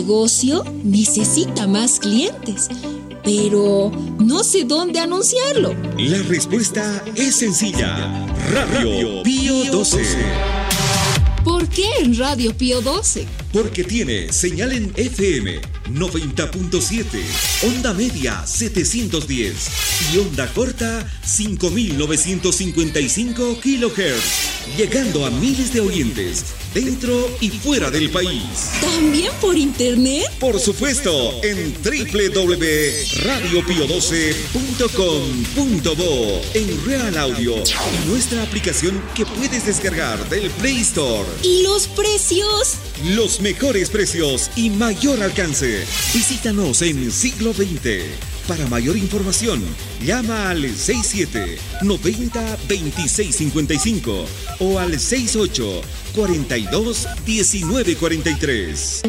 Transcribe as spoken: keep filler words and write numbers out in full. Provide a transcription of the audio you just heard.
negocio necesita más clientes, pero no sé dónde anunciarlo. La respuesta es sencilla. Radio Pío doce. ¿Por qué en Radio Pío doce? Porque tiene señal en F M noventa punto siete, onda media setecientos diez y onda corta cinco mil novecientos cincuenta y cinco kilohertz, llegando a miles de oyentes dentro y fuera del país. ¿También por internet? Por supuesto, en doble u doble u doble u punto radio pío doce punto com punto bo, en Real Audio y nuestra aplicación que puedes descargar del Play Store. ¿Y los precios? Los mejores precios y mayor alcance. Visítanos en Siglo veinte. Para mayor información, llama al sesenta y siete, noventa, veintiséis cincuenta y cinco o al sesenta y ocho, cuarenta y dos, diecinueve cuarenta y tres.